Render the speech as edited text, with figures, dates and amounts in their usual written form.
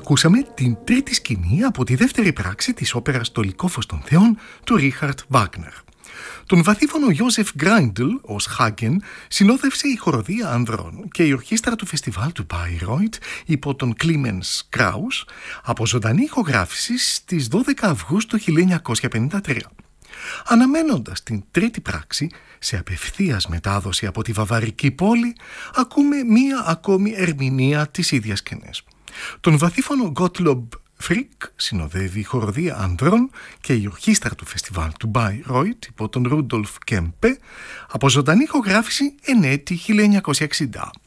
Ακούσαμε την τρίτη σκηνή από τη δεύτερη πράξη της όπερας «Το Λυκόφως των Θεών» του Ρίχαρτ Βάγνερ. Τον βαθύφωνο Ιώσεφ Γκράιντλ ως Χάγκεν συνόδευσε η χοροδία ανδρών και η ορχήστρα του φεστιβάλ του Bayreuth υπό τον Κλίμενς Κράους από ζωντανή ηχογράφηση στις 12 Αυγούστου 1953. Αναμένοντας την τρίτη πράξη, σε απευθείας μετάδοση από τη βαβαρική πόλη, ακούμε μία ακόμη ερμηνεία της ίδιας σκηνής. Τον βαθύφωνο Γκότλομπ Φρικ συνοδεύει η χοροδία ανδρών και η ορχήστρα του φεστιβάλ του Bayreuth υπό τον Ρούντολφ Κέμπε από ζωντανή ηχογράφηση εν έτη 1960.